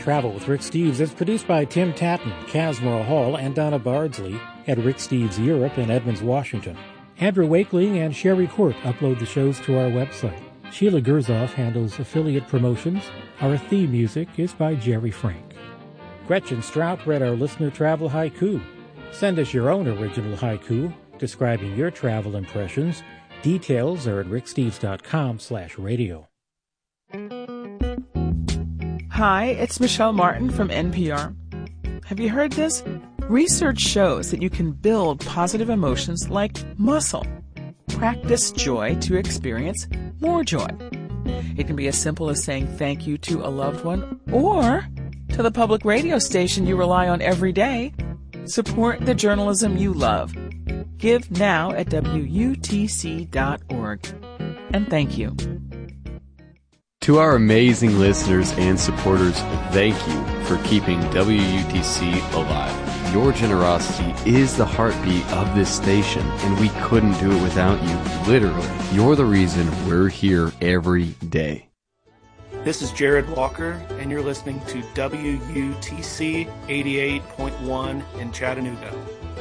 Travel with Rick Steves is produced by Tim Tatton, Casmore Hall, and Donna Bardsley at Rick Steves Europe in Edmonds, Washington. Andrew Wakeling and Sherry Court upload the shows to our website. Sheila Gerzoff handles affiliate promotions. Our theme music is by Jerry Frank. Gretchen Strout read our listener travel haiku. Send us your own original haiku describing your travel impressions. Details are at ricksteves.com/radio. Hi, it's Michelle Martin from NPR. Have you heard this? Research shows that you can build positive emotions like muscle. Practice joy to experience more joy. It can be as simple as saying thank you to a loved one or to the public radio station you rely on every day. Support the journalism you love. Give now at WUTC.org. And thank you. To our amazing listeners and supporters, thank you for keeping WUTC alive. Your generosity is the heartbeat of this station, and we couldn't do it without you. Literally, you're the reason we're here every day. This is Jared Walker, and you're listening to WUTC 88.1 in Chattanooga.